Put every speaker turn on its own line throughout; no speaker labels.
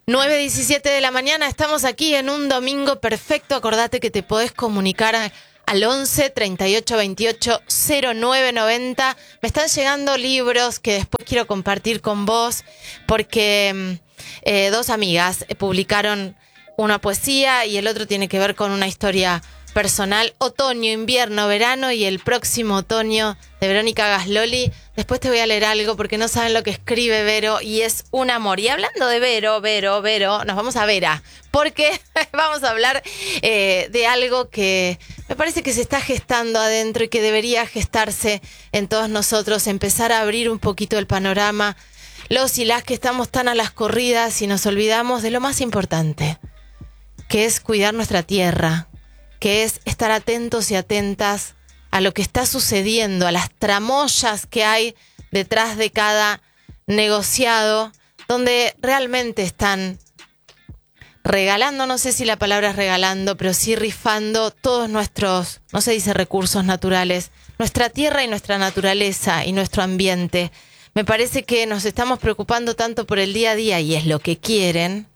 9:17 de la mañana, estamos aquí en un domingo perfecto. Acordate que te podés comunicar al 11 38 28 09 90. Me están llegando libros que después quiero compartir con vos porque dos amigas publicaron una poesía y el otro tiene que ver con una historia personal. Otoño, invierno, verano y el próximo otoño de Verónica Gasloli. Después te voy a leer algo porque no saben lo que escribe Vero y es un amor. Y hablando de Vero, nos vamos a Vera porque vamos a hablar de algo que me parece que se está gestando adentro y que debería gestarse en todos nosotros, empezar a abrir un poquito el panorama. Los y las que estamos tan a las corridas y nos olvidamos de lo más importante, que es cuidar nuestra tierra, que es estar atentos y atentas a lo que está sucediendo, a las tramoyas que hay detrás de cada negociado, donde realmente están regalando, no sé si la palabra es regalando, pero sí rifando todos nuestros, no se dice recursos naturales, nuestra tierra y nuestra naturaleza y nuestro ambiente. Me parece que nos estamos preocupando tanto por el día a día y es lo que quieren,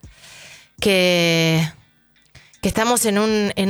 que estamos en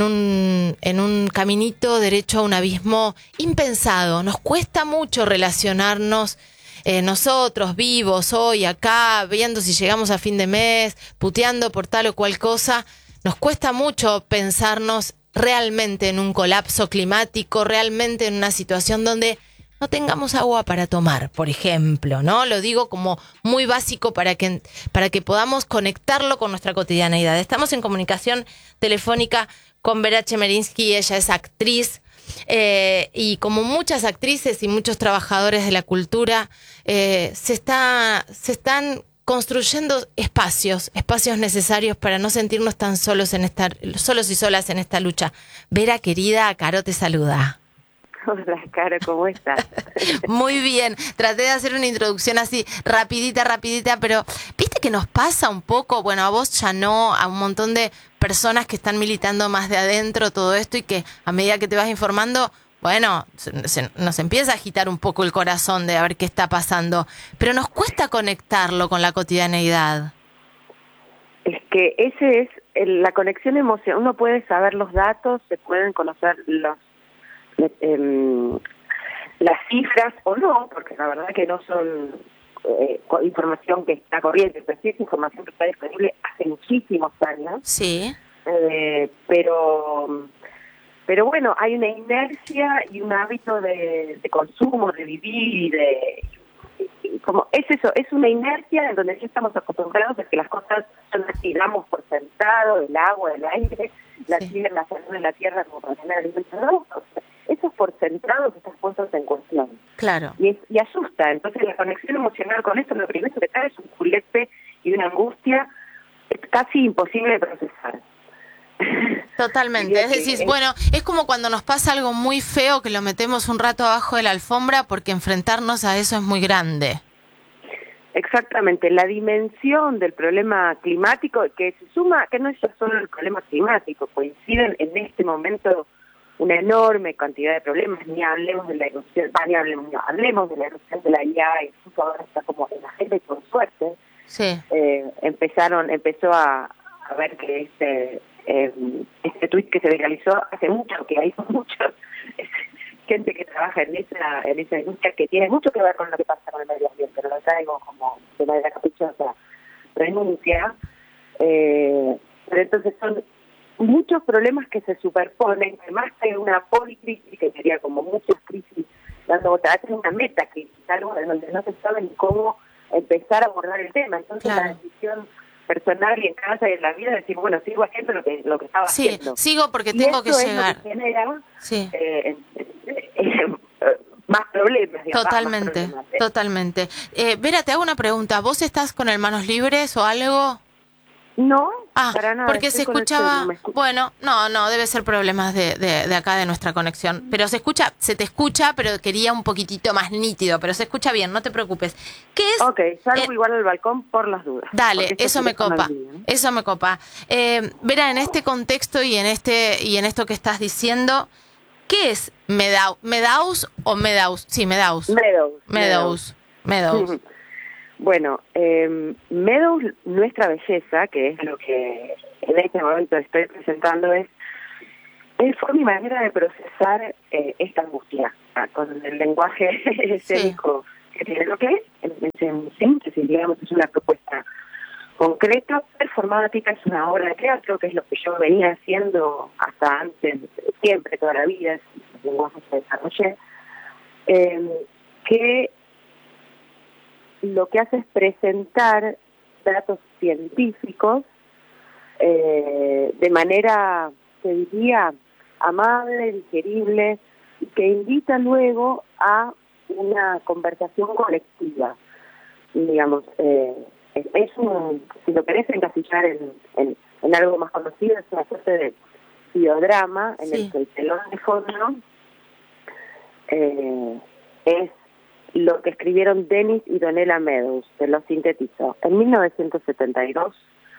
un caminito derecho a un abismo impensado. Nos cuesta mucho relacionarnos nosotros vivos hoy acá, viendo si llegamos a fin de mes, puteando por tal o cual cosa. Nos cuesta mucho pensarnos realmente en un colapso climático, realmente en una situación donde no tengamos agua para tomar, por ejemplo, ¿no? Lo digo como muy básico para que podamos conectarlo con nuestra cotidianeidad. Estamos en comunicación telefónica con Vera Chemerinsky, ella es actriz y como muchas actrices y muchos trabajadores de la cultura, se están construyendo espacios necesarios para no sentirnos tan solos y solas en esta lucha. Vera, querida, Caro te saluda.
Hola, Caro, ¿cómo estás?
Muy bien, traté de hacer una introducción así rapidita, pero ¿viste que nos pasa un poco? Bueno, a vos ya no, a un montón de personas que están militando más de adentro todo esto y que a medida que te vas informando, bueno, nos empieza a agitar un poco el corazón de a ver qué está pasando, pero nos cuesta conectarlo con la cotidianeidad.
Es que ese es la conexión emocional. Uno puede saber los datos, se pueden conocer las cifras o no, porque la verdad que no son información que está corriente, pero sí es información que está disponible hace muchísimos años.
Sí.
Pero bueno, hay una inercia y un hábito de consumo, de vivir y como es eso, es una inercia en donde ya estamos acostumbrados a que las cosas son así, damos por sentado, el agua, el aire, la tierra, la salud de la tierra como para tener alimentos. Esos por sentados están puestos en cuestión.
Claro.
Y asusta. Entonces la conexión emocional con esto, lo primero que trae es un julepe y una angustia casi imposible de procesar.
Totalmente, es decir, bueno, es como cuando nos pasa algo muy feo que lo metemos un rato abajo de la alfombra porque enfrentarnos a eso es muy grande.
Exactamente, la dimensión del problema climático que se suma, que no es solo el problema climático, coinciden en este momento una enorme cantidad de problemas, ni hablemos de la erupción, hablemos de la erupción de la IA, y justo ahora está como en la agenda y por suerte,
sí.
Empezó a ver que este tuit que se viralizó hace mucho, que hay mucha gente que trabaja en esa industria que tiene mucho que ver con lo que pasa con el medio ambiente, pero lo traigo como de manera caprichosa, renuncia, pero entonces son muchos problemas que se superponen, además hay una policrisis que sería como muchas crisis dando vueltas, es una metacrisis, algo en donde no se sabe ni cómo empezar a abordar el tema, entonces
claro.
La decisión personal y en casa y en la vida decir, bueno, sigo haciendo lo que estaba haciendo.
Sí, sigo porque tengo que llegar.
Lo que genera
sí.
Más problemas. Digamos,
Totalmente. Vera, te hago una pregunta. ¿Vos estás con el manos libres o algo?
No, para nada.
Porque se escuchaba, bueno, no, debe ser problemas de acá de nuestra conexión, pero se te escucha, pero quería un poquitito más nítido, pero se escucha bien, no te preocupes. ¿Qué es?
Ok, salgo igual al balcón por las dudas.
Dale, eso me copa, Vera, en este contexto y en esto que estás diciendo, ¿qué es Medaus o Medaus? Sí, Medaus.
Meadows. Bueno, Meadows, nuestra belleza, que es lo que en este momento estoy presentando, fue mi manera de procesar esta angustia, con el lenguaje escénico que tiene lo que es, en síntesis, digamos, es una propuesta concreta, performática, es una obra de teatro, que es lo que yo venía haciendo hasta antes, siempre, toda la vida, el lenguaje se desarrollé, que lo que hace es presentar datos científicos de manera, te diría, amable, digerible, y que invita luego a una conversación colectiva. Digamos, si lo querés encasillar en algo más conocido, es una suerte de biodrama en el que el telón de fondo es lo que escribieron Dennis y Donella Meadows, te lo sintetizo. En 1972,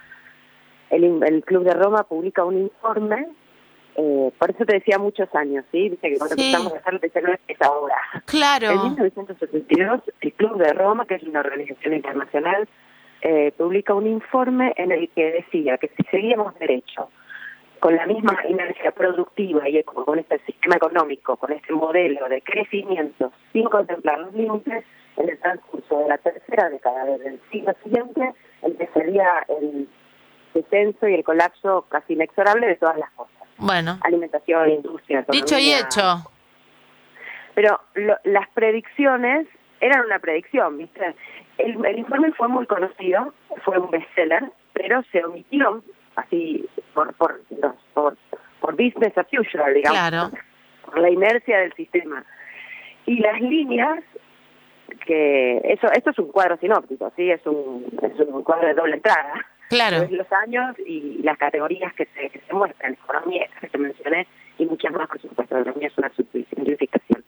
el Club de Roma publica un informe, por eso te decía muchos años, ¿sí? Dice que cuando empezamos a hacer el TCN es ahora.
Claro.
En 1972, el Club de Roma, que es una organización internacional, publica un informe en el que decía que si seguíamos derecho, con la misma inercia productiva y con este sistema económico, con este modelo de crecimiento, sin contemplar los límites, en el transcurso de la tercera década del siglo siguiente, empezaría el descenso y el colapso casi inexorable de todas las cosas.
Bueno.
Alimentación, industria, economía.
Dicho y hecho.
Pero las predicciones eran una predicción, ¿viste? El informe fue muy conocido, fue un bestseller, pero se omitió así por business as usual, digamos,
claro,
por la inercia del sistema. Y las líneas, que esto es un cuadro sinóptico, ¿sí? Es un cuadro de doble entrada.
claro.
Los años y las categorías que se muestran, economía, que te mencioné, y muchas más, por supuesto, economía es una simplificación.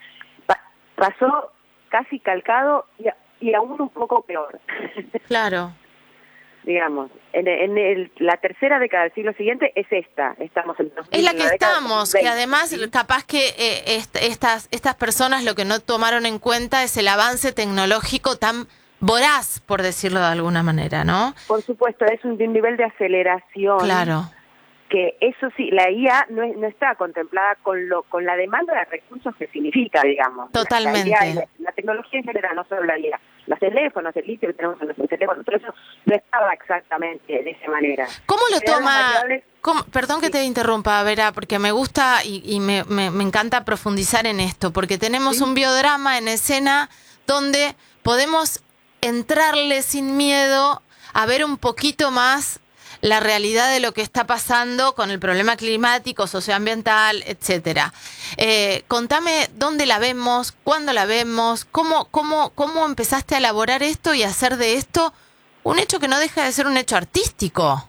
Pasó casi calcado y aún un poco peor.
Claro.
Digamos, la tercera década del siglo siguiente es esta, estamos en 2000,
es la que estamos,
2020,
que además
¿sí?
capaz que estas personas lo que no tomaron en cuenta es el avance tecnológico tan voraz, por decirlo de alguna manera, ¿no?
Por supuesto, es un nivel de aceleración.
Claro.
Que eso sí, la IA no está contemplada con la demanda de recursos que significa, digamos.
Totalmente.
La tecnología en general, no solo la IA. Los teléfonos, el litio que tenemos en nuestros teléfonos, todo eso no estaba exactamente de esa manera.
¿Cómo lo toma? Perdón que te interrumpa, Vera, porque me gusta y me encanta profundizar en esto, porque tenemos un biodrama en escena donde podemos entrarle sin miedo a ver un poquito más la realidad de lo que está pasando con el problema climático, socioambiental, etcétera. Contame dónde la vemos, cuándo la vemos, cómo empezaste a elaborar esto y a hacer de esto un hecho que no deja de ser un hecho artístico.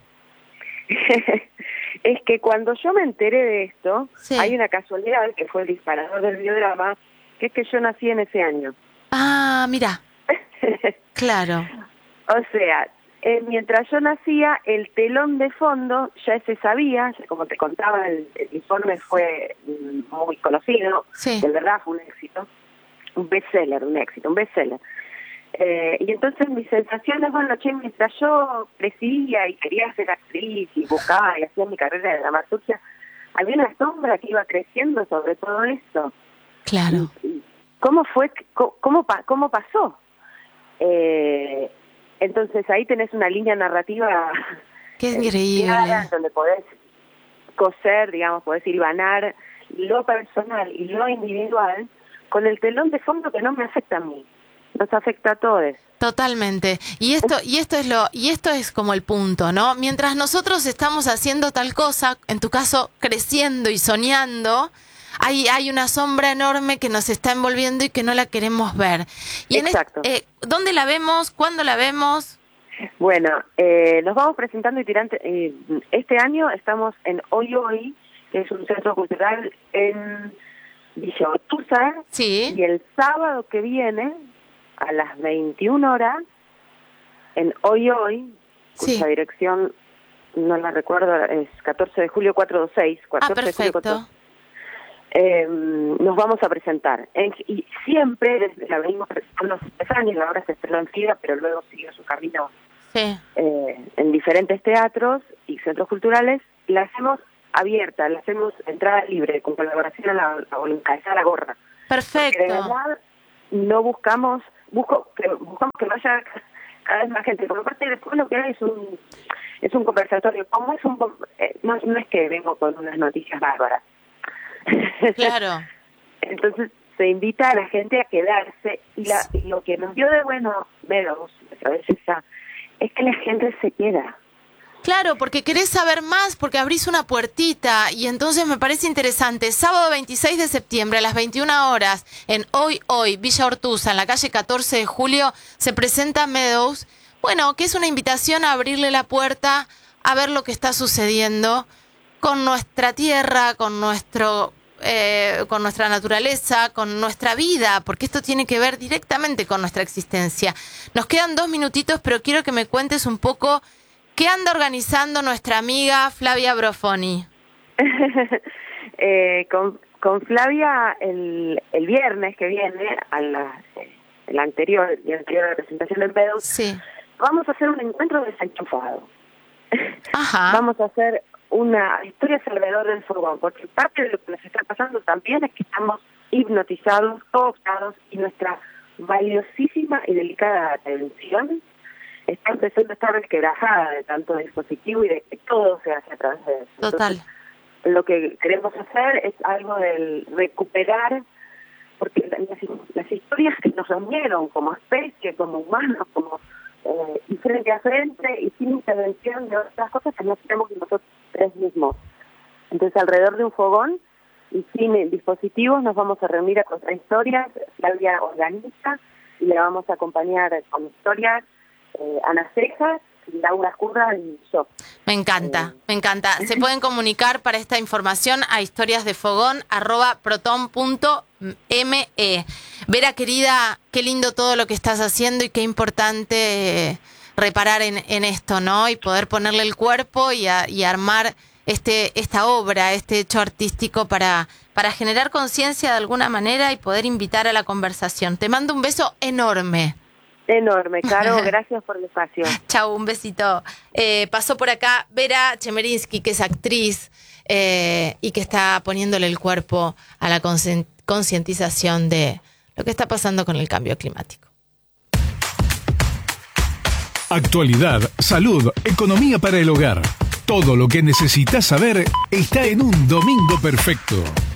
Es que cuando yo me enteré de esto, hay una casualidad que fue el disparador del biodrama, que es que yo nací en ese año.
Ah, mira. Claro.
O sea, mientras yo nacía, el telón de fondo ya se sabía, como te contaba, el informe fue muy conocido, de verdad fue un éxito, un bestseller. Y entonces mis sensaciones, bueno, mientras yo crecía y quería ser actriz y buscaba y hacía mi carrera de dramaturgia, había una sombra que iba creciendo sobre todo esto.
Claro.
¿Cómo fue? ¿Cómo pasó? Entonces ahí tenés una línea narrativa
qué increíble,
clara, donde podés coser, digamos, podés hilvanar lo personal y lo individual con el telón de fondo que no me afecta a mí, nos afecta a todos.
Totalmente. Y esto es como el punto, ¿no? Mientras nosotros estamos haciendo tal cosa, en tu caso creciendo y soñando, hay una sombra enorme que nos está envolviendo y que no la queremos ver. Y
exacto.
¿Dónde la vemos? ¿Cuándo la vemos?
Bueno, nos vamos presentando este año estamos en Hoy Hoy, que es un centro cultural en Villa Ortúzar,
sí.
Y el sábado que viene, a las 21 horas, en Hoy Hoy, cuya dirección no la recuerdo, es 14 de julio 426.
Perfecto.
nos vamos a presentar. Y siempre, la venimos presentando hace 3 años, ahora se estrenó en FIDA, pero luego siguió su camino en diferentes teatros y centros culturales. La hacemos abierta, la hacemos entrada libre, con colaboración a la cabeza a la gorra.
Perfecto.
Porque de verdad no buscamos que vaya cada vez más gente, porque aparte después lo que hay es un conversatorio. Como es no es que vengo con unas noticias bárbaras.
Claro.
Entonces se invita a la gente a quedarse y lo que nos dio de bueno Meadows, a veces es que la gente se queda.
Claro, porque querés saber más, porque abrís una puertita y entonces me parece interesante. Sábado 26 de septiembre a las 21 horas en Hoy, Villa Ortuza, en la calle 14 de julio, se presenta Meadows. Bueno, que es una invitación a abrirle la puerta, a ver lo que está sucediendo con nuestra tierra, con nuestra naturaleza, con nuestra vida, porque esto tiene que ver directamente con nuestra existencia. Nos quedan 2 minutitos, pero quiero que me cuentes un poco qué anda organizando nuestra amiga Flavia Brofoni.
Con Flavia el viernes que viene, el anterior representación de Meadows,
sí,
vamos a hacer un encuentro desenchufado.
Ajá.
Vamos a hacer una historia alrededor del fogón, porque parte de lo que nos está pasando también es que estamos hipnotizados, cooptados, y nuestra valiosísima y delicada atención está empezando a estar resquebrajada de tanto dispositivo y de que todo se hace a través de eso.
Total.
Entonces, lo que queremos hacer es algo del recuperar, porque las historias que nos unieron como especie, como humanos, como y frente a frente y sin intervención de otras cosas que no tenemos nosotros 3 mismos. Entonces, alrededor de un fogón y sin dispositivos nos vamos a reunir a contar historias. Flavia organiza y le vamos a acompañar con historias Ana Cejas, Laura Curra y yo.
Me encanta, me encanta. Se pueden comunicar para esta información a historiasdefogón@proton.me. Vera, querida, qué lindo todo lo que estás haciendo y qué importante reparar en esto, ¿no? Y poder ponerle el cuerpo y armar esta obra, este hecho artístico para generar conciencia de alguna manera y poder invitar a la conversación. Te mando un beso enorme.
Enorme, Caro, gracias por el espacio.
Chau, un besito. Pasó por acá Vera Chemerinsky, que es actriz y que está poniéndole el cuerpo a la concientización de lo que está pasando con el cambio climático.
Actualidad, salud, economía para el hogar. Todo lo que necesitas saber está en Un Domingo Perfecto.